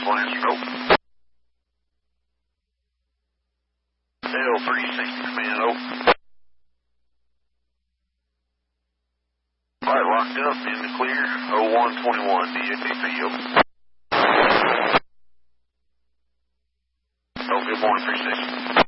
Possible answer, nope. L360 command, nope. Alright, locked up, in the clear, 0121, DFDP, over. Oh, good morning, 360.